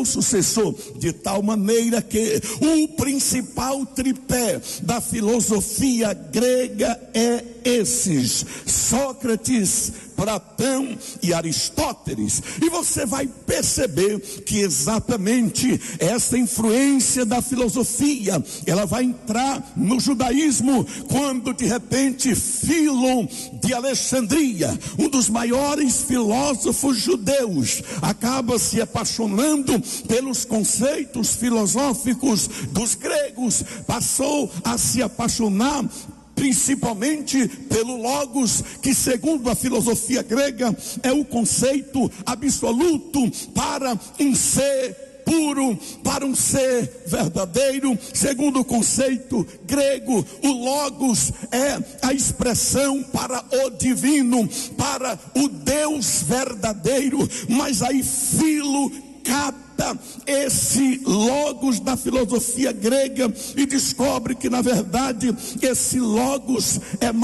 sucessor, de tal maneira que o principal tripé da filosofia grega é esses: Sócrates, Platão e Aristóteles. E você vai perceber que exatamente essa influência da filosofia, ela vai entrar no judaísmo quando de repente Filo de Alexandria, um dos maiores filósofos judeus, acaba se apaixonando pelos conceitos filosóficos dos gregos, passou a se apaixonar principalmente pelo logos, que segundo a filosofia grega é o conceito absoluto para um ser puro, para um ser verdadeiro. Segundo o conceito grego, o logos é a expressão para o divino, para o Deus verdadeiro. Mas aí Filo capta esse logos da filosofia grega e descobre que na verdade esse logos é